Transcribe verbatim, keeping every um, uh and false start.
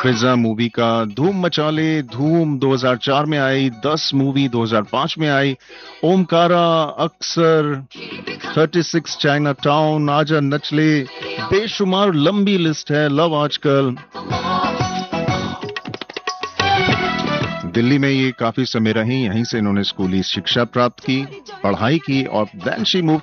फिजा movie का धूम मचा ले, धूम दो हज़ार चार में आई, दस मूवी दो हज़ार पाँच में आई, ओमकारा, अक्सर, छत्तीस चाइना टाउन, आजा नचले, बेशुमार लंबी लिस्ट है, लव आजकल। दिल्ली में ये काफी समय रही, यहीं से इन्होंने स्कूली शिक्षा प्राप्त की, पढ़ाई की और देन शी मूव